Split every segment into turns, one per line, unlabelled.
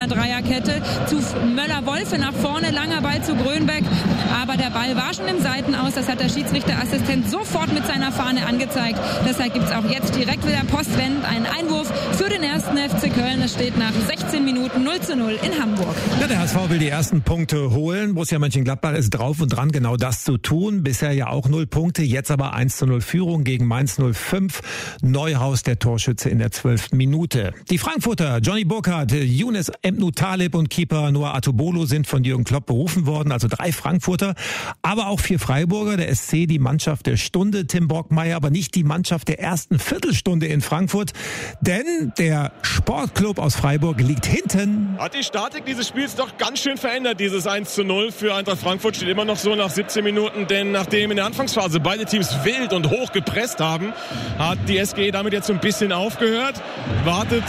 Dreierkette zu Möller-Wolfe nach vorne, langer Ball zu Grönbeck, aber der Ball war schon im Seitenaus, das hat der Schiedsrichterassistent sofort mit seiner Fahne angezeigt. Deshalb gibt es auch jetzt direkt wieder postwendend einen Einwurf für den ersten FC Köln. Es steht nach 16 Minuten 0:0 in Hamburg.
Ja, der HSV will die ersten Punkte holen. Borussia Mönchengladbach ist drauf und dran, genau das zu tun. Bisher ja auch 0 Punkte, jetzt aber 1:0 Führung gegen Mainz 05. Neuhaus der Torschütze in der 12. Minute. Die Frankfurter Johnny Burkhardt, Younes Emnu Talib und Keeper Noah Atubolo sind von Jürgen Klopp berufen worden, also 3 Frankfurter, aber auch 4 Freiburger. Der SC die Mannschaft der Stunde, Tim Brockmeier, aber nicht die Mannschaft der ersten Viertelstunde in Frankfurt, denn der Sportclub aus Freiburg liegt hinten.
Hat die Statik dieses Spiels doch ganz schön verändert, dieses 1:0 für Eintracht Frankfurt. Steht immer noch so nach 17 Minuten, denn nachdem in der Anfangsphase beide Teams wild und hoch gepresst haben, hat die SGE damit jetzt so ein bisschen aufgehört, wartet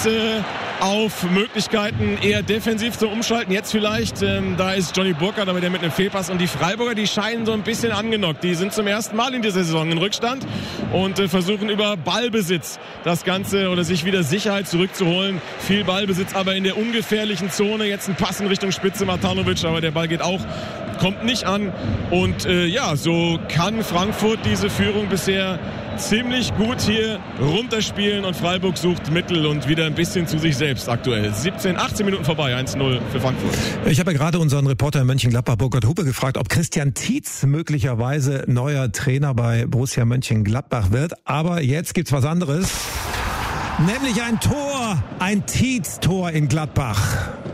auf Möglichkeiten eher defensiv zu umschalten. Jetzt vielleicht, da ist Johnny Burkhardt, aber der mit einem Fehlpass. Und die Freiburger, die scheinen so ein bisschen angenockt. Die sind zum ersten Mal in dieser Saison in Rückstand und versuchen über Ballbesitz das Ganze oder sich wieder Sicherheit zurückzuholen. Viel Ballbesitz, aber in der ungefährlichen Zone. Jetzt ein Pass in Richtung Spitze Matanovic, aber der Ball geht auch, kommt nicht an. Und so kann Frankfurt diese Führung bisher ziemlich gut hier runterspielen und Freiburg sucht Mittel und wieder ein bisschen zu sich selbst aktuell. 18 Minuten vorbei, 1:0 für Frankfurt.
Ich habe ja gerade unseren Reporter in Mönchengladbach, Burkhard Hupe, gefragt, ob Christian Tietz möglicherweise neuer Trainer bei Borussia Mönchengladbach wird. Aber jetzt gibt's was anderes, nämlich ein Tor, ein Tietz-Tor in Gladbach.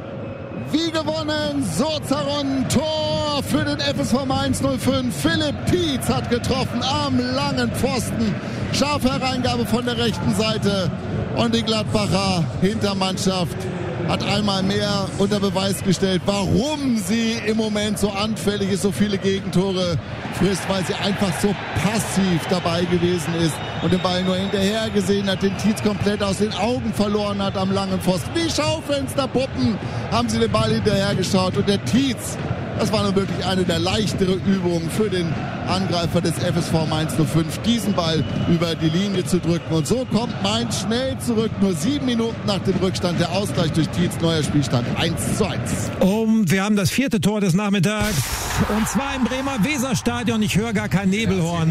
Wie gewonnen, so zerronnen, Tor für den FSV Mainz 05. Philipp Tietz hat getroffen am langen Pfosten. Scharfe Hereingabe von der rechten Seite. Und die Gladbacher Hintermannschaft hat einmal mehr unter Beweis gestellt, warum sie im Moment so anfällig ist, so viele Gegentore frisst, weil sie einfach so passiv dabei gewesen ist und den Ball nur hinterher gesehen hat, den Tietz komplett aus den Augen verloren hat am langen Pfosten. Wie Schaufensterpuppen haben sie den Ball hinterher geschaut und der Tietz, das war nun wirklich eine der leichteren Übungen für den Angreifer des FSV Mainz 05, diesen Ball über die Linie zu drücken. Und so kommt Mainz schnell zurück. Nur 7 Minuten nach dem Rückstand der Ausgleich durch Tietz, neuer Spielstand 1:1.
Und wir haben das 4. Tor des Nachmittags. Und zwar im Bremer Weserstadion. Ich höre gar kein Nebelhorn.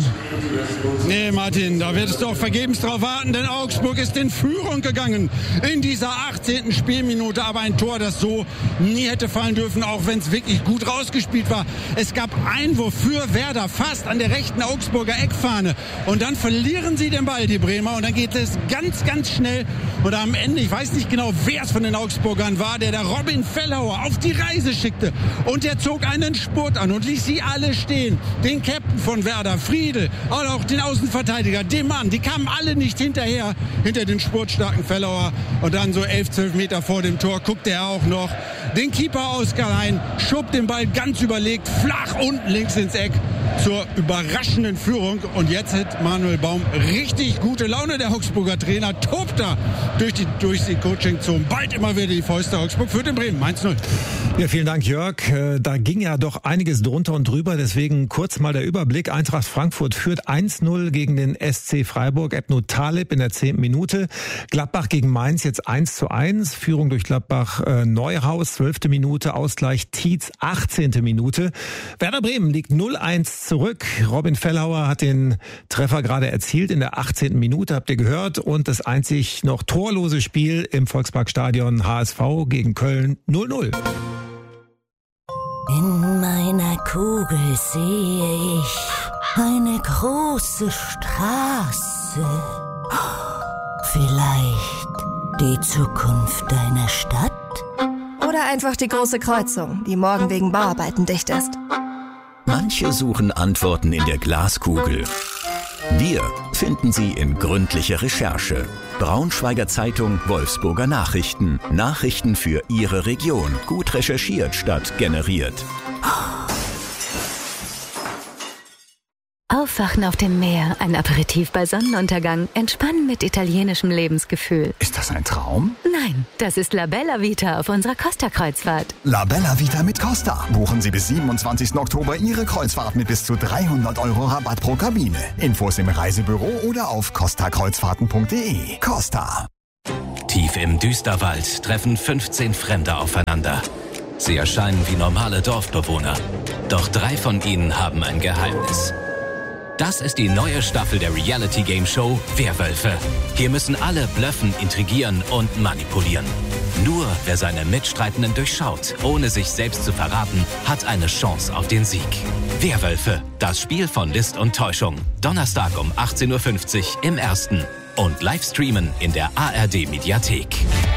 Nee, Martin, da wird es doch vergebens drauf warten, denn Augsburg ist in Führung gegangen in dieser 18. Spielminute. Aber ein Tor, das so nie hätte fallen dürfen, auch wenn es wirklich gut rausgespielt war. Es gab Einwurf für Werder, fast an der rechten Augsburger Eckfahne. Und dann verlieren sie den Ball, die Bremer. Und dann geht es ganz, ganz schnell. Und am Ende, ich weiß nicht genau, wer es von den Augsburgern war, der Robin Fellhauer auf die Reise schickte. Und der zog einen Spurt an und ließ sie alle stehen. Den Captain von Werder, Friedel, und auch den Außenverteidiger, den Mann. Die kamen alle nicht hinterher, hinter den spurtstarken Fellhauer. Und dann so 11-12 Meter vor dem Tor guckte er auch noch den Keeper Oskar Hein, schob den Ball ganz überlegt, flach unten links ins Eck zur überraschenden Führung. Und jetzt hat Manuel Baum richtig gute Laune. Der Augsburger Trainer tobt da durch die Coaching-Zone. Bald immer wieder die Fäuste. Augsburg führt in Bremen 1:0.
Ja, vielen Dank, Jörg. Da ging ja doch einiges drunter und drüber. Deswegen kurz mal der Überblick. Eintracht Frankfurt führt 1:0 gegen den SC Freiburg. Emnu Talib in der 10. Minute. Gladbach gegen Mainz jetzt 1:1. Führung durch Gladbach Neuhaus, 12. Minute. Ausgleich Tietz, 18. Minute. Werder Bremen liegt 0:1 zurück. Robin Fellhauer hat den Treffer gerade erzielt in der 18. Minute, habt ihr gehört. Und das einzig noch torlose Spiel im Volksparkstadion HSV gegen Köln 0:0.
In meiner Kugel sehe ich eine große Straße. Vielleicht die Zukunft deiner Stadt?
Oder einfach die große Kreuzung, die morgen wegen Bauarbeiten dicht ist.
Manche suchen Antworten in der Glaskugel. Wir finden sie in gründlicher Recherche. Braunschweiger Zeitung, Wolfsburger Nachrichten. Nachrichten für Ihre Region. Gut recherchiert statt generiert.
Aufwachen auf dem Meer, ein Aperitif bei Sonnenuntergang, entspannen mit italienischem Lebensgefühl.
Ist das ein Traum?
Nein, das ist La Bella Vita auf unserer Costa-Kreuzfahrt.
La Bella Vita mit Costa. Buchen Sie bis 27. Oktober Ihre Kreuzfahrt mit bis zu 300 € Rabatt pro Kabine. Infos im Reisebüro oder auf costakreuzfahrten.de. Costa.
Tief im Düsterwald treffen 15 Fremde aufeinander. Sie erscheinen wie normale Dorfbewohner. Doch 3 von ihnen haben ein Geheimnis. Das ist die neue Staffel der Reality-Game-Show Werwölfe. Hier müssen alle blöffen, intrigieren und manipulieren. Nur wer seine Mitstreitenden durchschaut, ohne sich selbst zu verraten, hat eine Chance auf den Sieg. Werwölfe, das Spiel von List und Täuschung. Donnerstag um 18:50 Uhr im Ersten. Und live streamen in der ARD-Mediathek.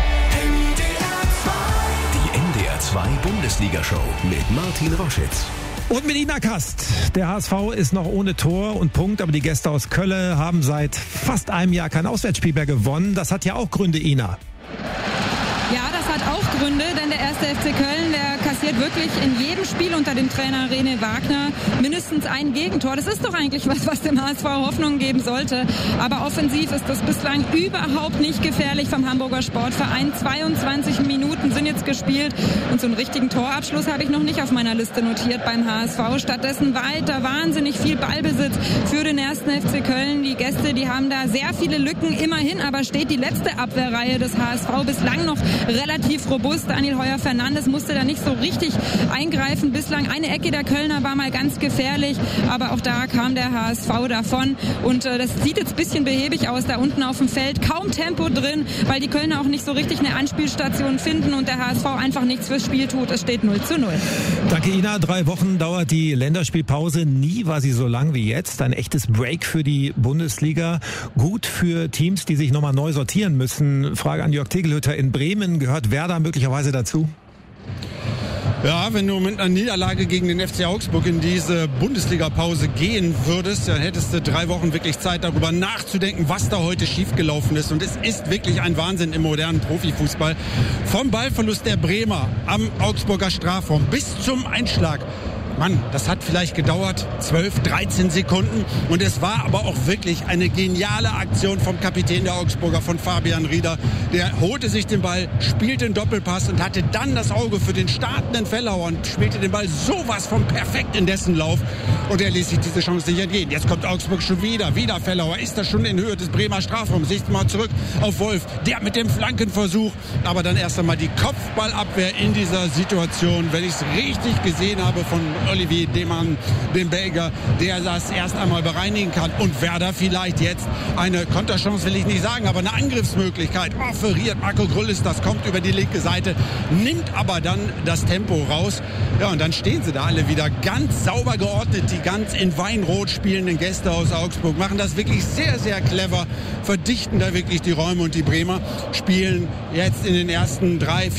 Die NDR 2 Bundesliga-Show mit Martin Roschitz.
Und mit Ina Kast. Der HSV ist noch ohne Tor und Punkt, aber die Gäste aus Köln haben seit fast einem Jahr kein Auswärtsspiel mehr gewonnen. Das hat ja auch Gründe, Ina.
Ja, das hat auch Gründe, denn der 1. FC Köln, der kassiert wirklich in jedem Spiel unter dem Trainer René Wagner mindestens ein Gegentor. Das ist doch eigentlich was dem HSV Hoffnung geben sollte. Aber offensiv ist das bislang überhaupt nicht gefährlich vom Hamburger Sportverein. 22 Minuten sind jetzt gespielt und so einen richtigen Torabschluss habe ich noch nicht auf meiner Liste notiert beim HSV. Stattdessen weiter wahnsinnig viel Ballbesitz für den 1. FC Köln. Die Gäste, die haben da sehr viele Lücken. Immerhin aber steht die letzte Abwehrreihe des HSV bislang noch relativ robust. Daniel Heuer-Fernandes musste da nicht so richtig eingreifen. Bislang eine Ecke der Kölner war mal ganz gefährlich, aber auch da kam der HSV davon und das sieht jetzt ein bisschen behäbig aus da unten auf dem Feld. Kaum Tempo drin, weil die Kölner auch nicht so richtig eine Anspielstation finden und der HSV einfach nichts fürs Spiel tut. Es steht 0:0.
Danke, Ina. 3 Wochen dauert die Länderspielpause. Nie war sie so lang wie jetzt. Ein echtes Break für die Bundesliga. Gut für Teams, die sich nochmal neu sortieren müssen. Frage an Jörg Tegelhütter in Bremen. Gehört Werder möglicherweise dazu?
Ja, wenn du mit einer Niederlage gegen den FC Augsburg in diese Bundesliga-Pause gehen würdest, dann hättest du 3 Wochen wirklich Zeit, darüber nachzudenken, was da heute schiefgelaufen ist. Und es ist wirklich ein Wahnsinn im modernen Profifußball. Vom Ballverlust der Bremer am Augsburger Strafraum bis zum Einschlag. Mann, das hat vielleicht gedauert 12, 13 Sekunden und es war aber auch wirklich eine geniale Aktion vom Kapitän der Augsburger, von Fabian Rieder. Der holte sich den Ball, spielte den Doppelpass und hatte dann das Auge für den startenden Fellauer und spielte den Ball sowas von perfekt in dessen Lauf und er ließ sich diese Chance nicht entgehen. Jetzt kommt Augsburg schon wieder Fellauer, ist das schon in Höhe des Bremer Strafraums. Siehst du mal zurück auf Wolf, der mit dem Flankenversuch, aber dann erst einmal die Kopfballabwehr in dieser Situation, wenn ich es richtig gesehen habe, von Olivier Demann, den Belgier, der das erst einmal bereinigen kann. Und Werder vielleicht jetzt eine Konterchance, will ich nicht sagen, aber eine Angriffsmöglichkeit offeriert. Marco Grüllis, das kommt über die linke Seite, nimmt aber dann das Tempo raus. Ja, und dann stehen sie da alle wieder ganz sauber geordnet. Die ganz in Weinrot spielenden Gäste aus Augsburg machen das wirklich sehr, sehr clever, verdichten da wirklich die Räume und die Bremer spielen jetzt in den ersten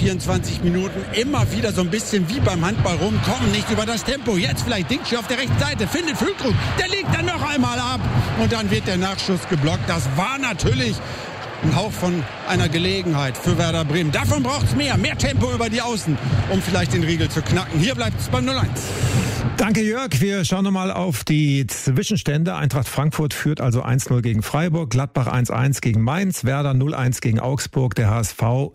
24 Minuten immer wieder so ein bisschen wie beim Handball rum, kommen nicht über das Tempo. Jetzt vielleicht Dingschi auf der rechten Seite, findet Füllkrug, der legt dann noch einmal ab und dann wird der Nachschuss geblockt. Das war natürlich ein Hauch von einer Gelegenheit für Werder Bremen. Davon braucht es mehr Tempo über die Außen, um vielleicht den Riegel zu knacken. Hier bleibt es beim 0:1.
Danke, Jörg. Wir schauen nochmal auf die Zwischenstände. Eintracht Frankfurt führt also 1:0 gegen Freiburg, Gladbach 1:1 gegen Mainz, Werder 0:1 gegen Augsburg, der HSV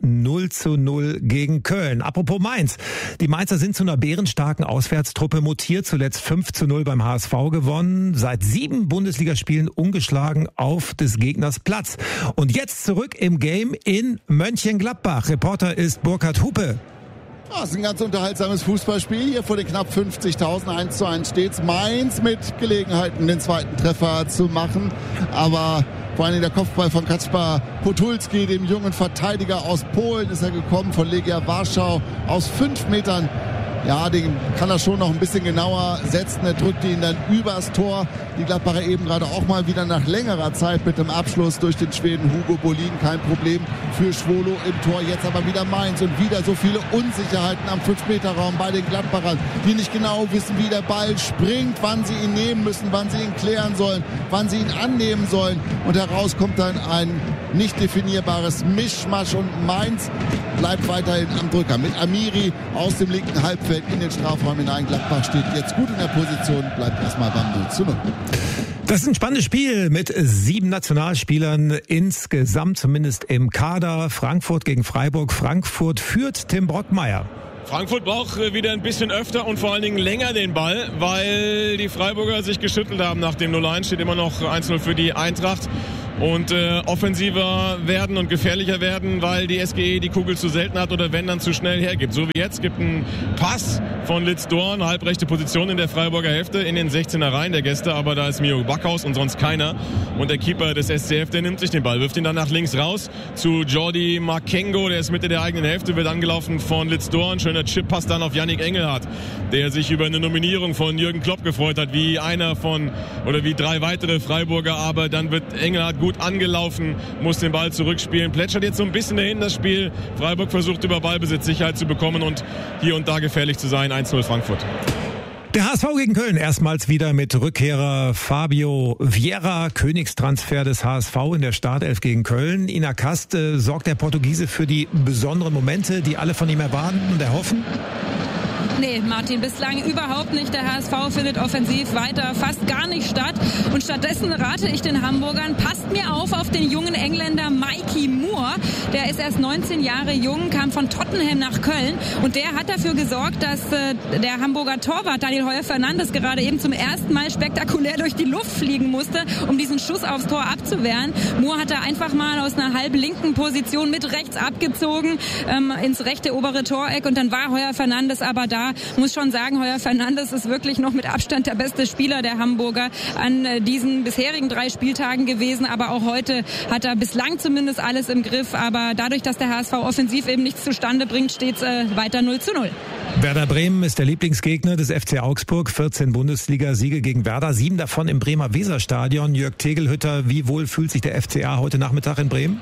0:0 gegen Köln. Apropos Mainz. Die Mainzer sind zu einer bärenstarken Auswärtstruppe mutiert, zuletzt 5:0 beim HSV gewonnen, seit 7 Bundesligaspielen ungeschlagen auf des Gegners Platz. Und jetzt zurück im Game in Mönchengladbach. Reporter ist Burkhard Hupe.
Das ist ein ganz unterhaltsames Fußballspiel. Hier vor den knapp 50.000, 1:1 steht's. Mainz mit Gelegenheiten, den zweiten Treffer zu machen. Aber vor allem der Kopfball von Kacper Podolski, dem jungen Verteidiger aus Polen, ist er gekommen, von Legia Warschau aus 5 Metern. Ja, den kann er schon noch ein bisschen genauer setzen. Er drückte ihn dann übers Tor. Die Gladbacher eben gerade auch mal wieder nach längerer Zeit mit dem Abschluss durch den Schweden Hugo Bolin. Kein Problem für Schwolo im Tor. Jetzt aber wieder Mainz und wieder so viele Unsicherheiten am 5-Meter-Raum bei den Gladbachern, die nicht genau wissen, wie der Ball springt, wann sie ihn nehmen müssen, wann sie ihn klären sollen, wann sie ihn annehmen sollen. Und heraus kommt dann ein nicht definierbares Mischmasch und Mainz bleibt weiterhin am Drücker. Mit Amiri aus dem linken Halbfeld in den Strafraum hinein. Gladbach steht jetzt gut in der Position, bleibt erstmal beim 0:0.
Das ist ein spannendes Spiel mit 7 Nationalspielern insgesamt, zumindest im Kader. Frankfurt gegen Freiburg. Frankfurt führt Tim Brockmeier.
Frankfurt braucht wieder ein bisschen öfter und vor allen Dingen länger den Ball, weil die Freiburger sich geschüttelt haben nach dem 0:1. Steht immer noch 1:0 für die Eintracht. und offensiver werden und gefährlicher werden, weil die SGE die Kugel zu selten hat oder wenn dann zu schnell hergibt. So wie jetzt gibt ein Pass von Litz Dorn, halbrechte Position in der Freiburger Hälfte in den 16er Reihen der Gäste, aber da ist Mio Backhaus und sonst keiner. Und der Keeper des SCF, der nimmt sich den Ball, wirft ihn dann nach links raus zu Jordi Makengo, der ist Mitte der eigenen Hälfte, wird angelaufen von Litz Dorn. Schöner Chip-Pass dann auf Yannick Engelhardt, der sich über eine Nominierung von Jürgen Klopp gefreut hat, wie einer von oder wie 3 weitere Freiburger, aber dann wird Engelhardt gut angelaufen, muss den Ball zurückspielen, plätschert jetzt so ein bisschen dahin das Spiel. Freiburg versucht über Ballbesitz Sicherheit zu bekommen und hier und da gefährlich zu sein. 1-0 Frankfurt.
Der HSV gegen Köln erstmals wieder mit Rückkehrer Fabio Vieira, Königstransfer des HSV in der Startelf gegen Köln. Ina Kast, sorgt der Portugiese für die besonderen Momente, die alle von ihm erwarten und erhoffen?
Nee, Martin, bislang überhaupt nicht. Der HSV findet offensiv weiter fast gar nicht statt. Und stattdessen rate ich den Hamburgern, passt mir auf den jungen Engländer Mikey Moore. Der ist erst 19 Jahre jung, kam von Tottenham nach Köln. Und der hat dafür gesorgt, dass der Hamburger Torwart Daniel Heuer-Fernandes gerade eben zum ersten Mal spektakulär durch die Luft fliegen musste, um diesen Schuss aufs Tor abzuwehren. Moore hat da einfach mal aus einer halb linken Position mit rechts abgezogen ins rechte obere Toreck. Und dann war Heuer-Fernandes aber da. Muss schon sagen, Heuer-Fernandes ist wirklich noch mit Abstand der beste Spieler der Hamburger an diesen bisherigen 3 Spieltagen gewesen. Aber auch heute hat er bislang zumindest alles im Griff. Aber dadurch, dass der HSV offensiv eben nichts zustande bringt, steht es weiter 0-0.
Werder Bremen ist der Lieblingsgegner des FC Augsburg. 14 Bundesliga-Siege gegen Werder, 7 davon im Bremer Weserstadion. Jörg Tegelhütter, wie wohl fühlt sich der FCA heute Nachmittag in Bremen?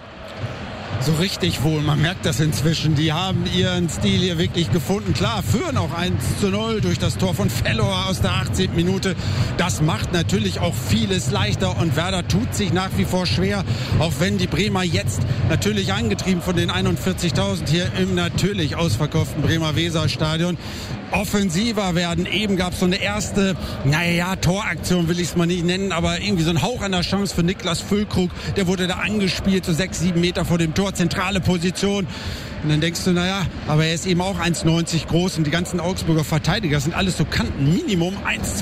So richtig wohl, man merkt das inzwischen. Die haben ihren Stil hier wirklich gefunden. Klar, führen auch 1-0 durch das Tor von Fellor aus der 18. Minute. Das macht natürlich auch vieles leichter und Werder tut sich nach wie vor schwer, auch wenn die Bremer jetzt natürlich angetrieben von den 41.000 hier im natürlich ausverkauften Bremer Weserstadion offensiver werden. Eben gab es so eine erste, Toraktion will ich es mal nicht nennen, aber irgendwie so ein Hauch einer Chance für Niklas Füllkrug. Der wurde da angespielt, so 6-7 Meter vor dem Tor, zentrale Position. Und dann denkst du, aber er ist eben auch 1,90 groß und die ganzen Augsburger Verteidiger sind alles so Kanten, Minimum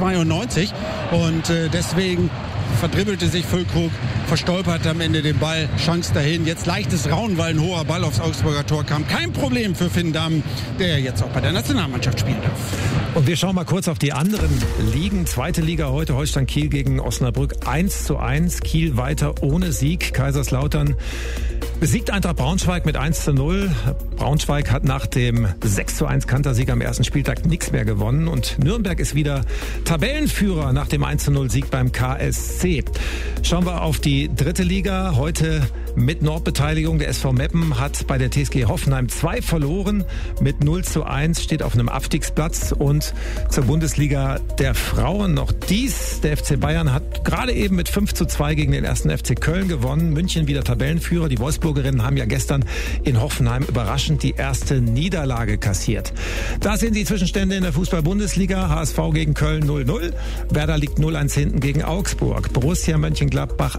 1,92 und deswegen verdribbelte sich Füllkrug, verstolpert am Ende den Ball, Chance dahin. Jetzt leichtes Raunen, weil ein hoher Ball aufs Augsburger Tor kam. Kein Problem für Finn Damm, der jetzt auch bei der Nationalmannschaft spielen darf.
Und wir schauen mal kurz auf die anderen Ligen. 2. Liga heute, Holstein Kiel gegen Osnabrück 1:1. Kiel weiter ohne Sieg. Kaiserslautern besiegt Eintracht Braunschweig mit 1:0. Braunschweig hat nach dem 6:1 Kantersieg am ersten Spieltag nichts mehr gewonnen. Und Nürnberg ist wieder Tabellenführer nach dem 1:0 Sieg beim KSC. Schauen wir auf die 3. Liga. Heute mit Nordbeteiligung. Der SV Meppen hat bei der TSG Hoffenheim 2 verloren. Mit 0:1 steht auf einem Abstiegsplatz. Und zur Bundesliga der Frauen noch dies. Der FC Bayern hat gerade eben mit 5:2 gegen den 1. FC Köln gewonnen. München wieder Tabellenführer. Die Wolfsburgerinnen haben ja gestern in Hoffenheim überraschend die erste Niederlage kassiert. Das sind die Zwischenstände in der Fußball-Bundesliga. HSV gegen Köln 0:0. Werder liegt 0:1 hinten gegen Augsburg. Borussia Mönchengladbach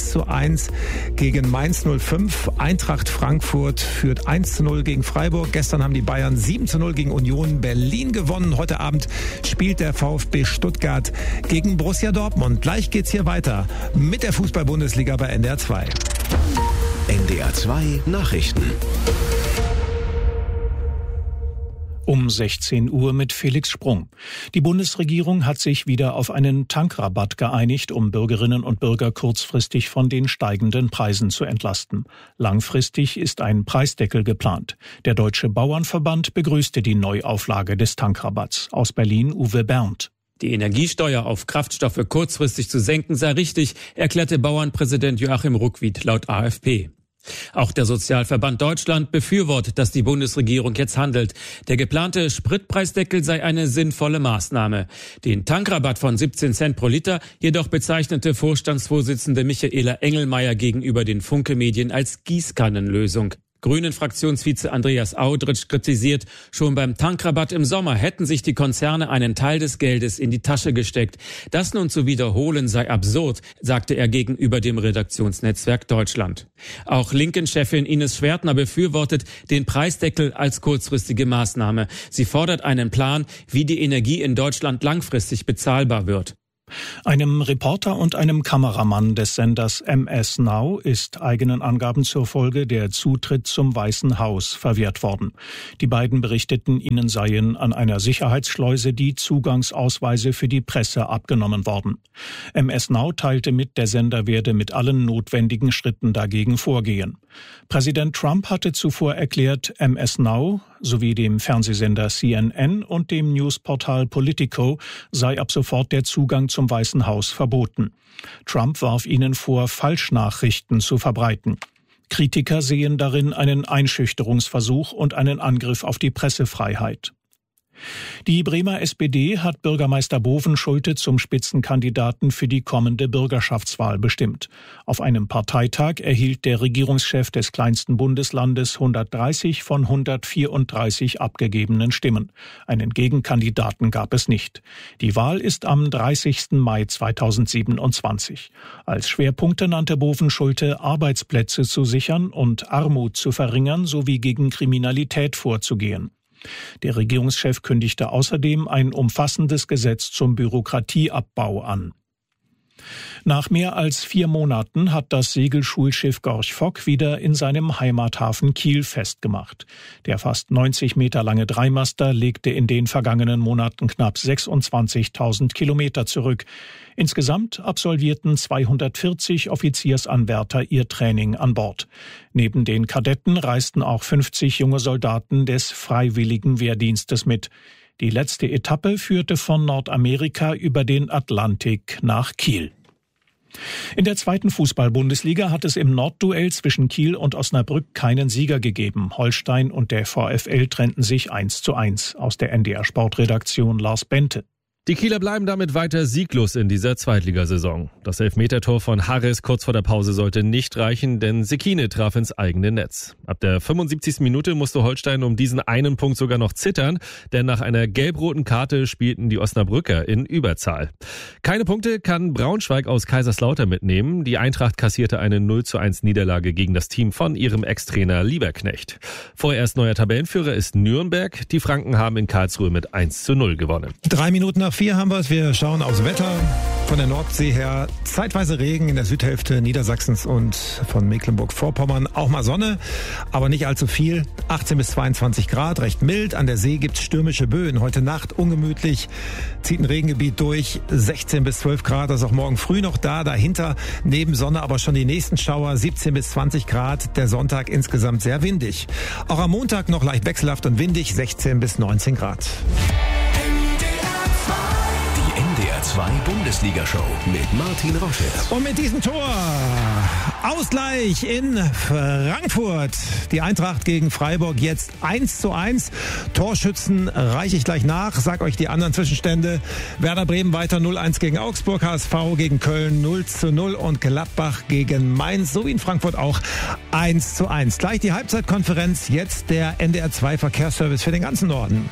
1:1 gegen Mainz 05. Eintracht Frankfurt führt 1:0 gegen Freiburg. Gestern haben die Bayern 7:0 gegen Union Berlin gewonnen. Heute Abend spielt der VfB Stuttgart gegen Borussia Dortmund. Gleich geht's hier weiter mit der Fußball-Bundesliga bei NDR 2.
NDR 2 Nachrichten.
Um 16 Uhr mit Felix Sprung. Die Bundesregierung hat sich wieder auf einen Tankrabatt geeinigt, um Bürgerinnen und Bürger kurzfristig von den steigenden Preisen zu entlasten. Langfristig ist ein Preisdeckel geplant. Der Deutsche Bauernverband begrüßte die Neuauflage des Tankrabatts. Aus Berlin Uwe Berndt.
Die Energiesteuer auf Kraftstoffe kurzfristig zu senken sei richtig, erklärte Bauernpräsident Joachim Ruckwied laut AfP. Auch der Sozialverband Deutschland befürwortet, dass die Bundesregierung jetzt handelt. Der geplante Spritpreisdeckel sei eine sinnvolle Maßnahme. Den Tankrabatt von 17 Cent pro Liter jedoch bezeichnete Vorstandsvorsitzende Michaela Engelmeier gegenüber den Funke-Medien als Gießkannenlösung. Grünen-Fraktionsvize Andreas Audritsch kritisiert, schon beim Tankrabatt im Sommer hätten sich die Konzerne einen Teil des Geldes in die Tasche gesteckt. Das nun zu wiederholen sei absurd, sagte er gegenüber dem Redaktionsnetzwerk Deutschland. Auch Linken-Chefin Ines Schwertner befürwortet den Preisdeckel als kurzfristige Maßnahme. Sie fordert einen Plan, wie die Energie in Deutschland langfristig bezahlbar wird.
Einem Reporter und einem Kameramann des Senders MS Now ist eigenen Angaben zufolge der Zutritt zum Weißen Haus verwehrt worden. Die beiden berichteten, ihnen seien an einer Sicherheitsschleuse die Zugangsausweise für die Presse abgenommen worden. MS Now teilte mit, der Sender werde mit allen notwendigen Schritten dagegen vorgehen. Präsident Trump hatte zuvor erklärt, MS Now sowie dem Fernsehsender CNN und dem Newsportal Politico sei ab sofort der Zugang zum Weißen Haus verboten. Trump warf ihnen vor, Falschnachrichten zu verbreiten. Kritiker sehen darin einen Einschüchterungsversuch und einen Angriff auf die Pressefreiheit. Die Bremer SPD hat Bürgermeister Bovenschulte zum Spitzenkandidaten für die kommende Bürgerschaftswahl bestimmt. Auf einem Parteitag erhielt der Regierungschef des kleinsten Bundeslandes 130 von 134 abgegebenen Stimmen. Einen Gegenkandidaten gab es nicht. Die Wahl ist am 30. Mai 2027. Als Schwerpunkte nannte Bovenschulte, Arbeitsplätze zu sichern und Armut zu verringern sowie gegen Kriminalität vorzugehen. Der Regierungschef kündigte außerdem ein umfassendes Gesetz zum Bürokratieabbau an. Nach mehr als 4 Monaten hat das Segelschulschiff Gorch Fock wieder in seinem Heimathafen Kiel festgemacht. Der fast 90 Meter lange Dreimaster legte in den vergangenen Monaten knapp 26.000 Kilometer zurück. Insgesamt absolvierten 240 Offiziersanwärter ihr Training an Bord. Neben den Kadetten reisten auch 50 junge Soldaten des Freiwilligen Wehrdienstes mit. Die letzte Etappe führte von Nordamerika über den Atlantik nach Kiel. In der 2. Fußball-Bundesliga hat es im Nordduell zwischen Kiel und Osnabrück keinen Sieger gegeben. Holstein und der VfL trennten sich 1:1. Aus der NDR-Sportredaktion Lars Bente.
Die Kieler bleiben damit weiter sieglos in dieser Zweitligasaison. Das Elfmetertor von Harris kurz vor der Pause sollte nicht reichen, denn Sekine traf ins eigene Netz. Ab der 75. Minute musste Holstein um diesen einen Punkt sogar noch zittern, denn nach einer gelb-roten Karte spielten die Osnabrücker in Überzahl. Keine Punkte kann Braunschweig aus Kaiserslautern mitnehmen. Die Eintracht kassierte eine 0:1 Niederlage gegen das Team von ihrem Ex-Trainer Lieberknecht. Vorerst neuer Tabellenführer ist Nürnberg. Die Franken haben in Karlsruhe mit 1:0 gewonnen.
3 Minuten nach 4 haben wir es. Wir schauen aufs Wetter. Von der Nordsee her zeitweise Regen in der Südhälfte Niedersachsens und von Mecklenburg-Vorpommern. Auch mal Sonne, aber nicht allzu viel. 18 bis 22 Grad, recht mild. An der See gibt es stürmische Böen. Heute Nacht ungemütlich, zieht ein Regengebiet durch. 16 bis 12 Grad, das ist auch morgen früh noch da. Dahinter neben Sonne aber schon die nächsten Schauer. 17 bis 20 Grad. Der Sonntag insgesamt sehr windig. Auch am Montag noch leicht wechselhaft und windig. 16 bis 19 Grad.
NDR 2 Bundesliga-Show mit Martin Roschitz.
Und mit diesem Tor Ausgleich in Frankfurt. Die Eintracht gegen Freiburg jetzt 1:1. Torschützen reiche ich gleich nach. Sag euch die anderen Zwischenstände. Werder Bremen weiter 0:1 gegen Augsburg, HSV gegen Köln 0:0 und Gladbach gegen Mainz, sowie in Frankfurt auch 1:1. Gleich die Halbzeitkonferenz, jetzt der NDR 2 Verkehrsservice für den ganzen Norden.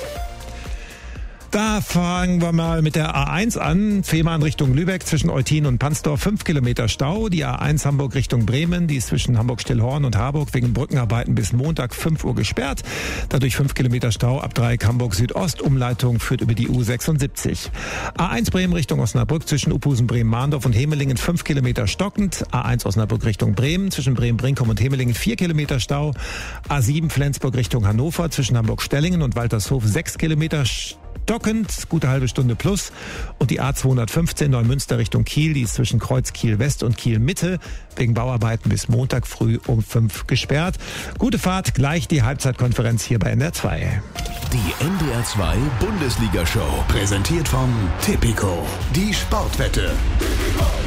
Da fangen wir mal mit der A1 an. Fehmarn Richtung Lübeck zwischen Eutin und Pansdorf 5 Kilometer Stau. Die A1 Hamburg Richtung Bremen, die ist zwischen Hamburg-Stillhorn und Harburg wegen Brückenarbeiten bis Montag 5 Uhr gesperrt. Dadurch 5 Kilometer Stau ab Dreieck Hamburg Südost. Umleitung führt über die U76. A1 Bremen Richtung Osnabrück zwischen Uphusen, Bremen-Mahndorf und Hemelingen 5 Kilometer stockend. A1 Osnabrück Richtung Bremen zwischen Bremen-Brinkum und Hemelingen 4 Kilometer Stau. A7 Flensburg Richtung Hannover zwischen Hamburg-Stellingen und Waltershof 6 Kilometer stockend, gute halbe Stunde plus. Und die A215 Neumünster Richtung Kiel, die ist zwischen Kreuz Kiel West und Kiel Mitte wegen Bauarbeiten bis Montag früh um 5 gesperrt. Gute Fahrt, gleich die Halbzeitkonferenz hier bei NDR 2.
Die NDR 2 Bundesliga-Show, präsentiert von Tipico, die Sportwette.